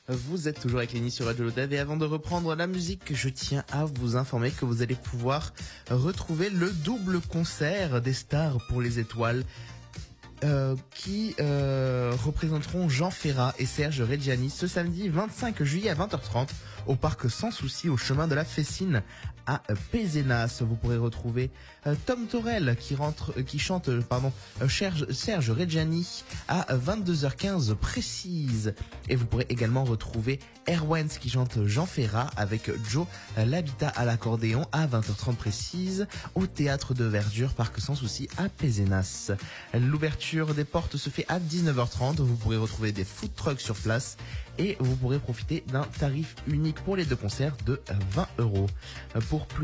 Vous êtes toujours avec Lenny sur Radio Lodève et avant de reprendre la musique, je tiens à vous informer que vous allez pouvoir retrouver le double concert des Stars pour les étoiles qui représenteront Jean Ferrat et Serge Reggiani ce samedi 25 juillet à 20h30 au parc Sans Souci au chemin de la Fessine à Pézenas. Vous pourrez retrouver Tom Torel qui chante Serge Reggiani à 22h15 précise. Et vous pourrez également retrouver Erwens qui chante Jean Ferrat avec Joe Labita à l'accordéon à 20h30 précise au théâtre de Verdure, parc Sans Souci à Pézenas. L'ouverture des portes se fait à 19h30. Vous pourrez retrouver des food trucks sur place et vous pourrez profiter d'un tarif unique pour les deux concerts de 20 €. Pour plus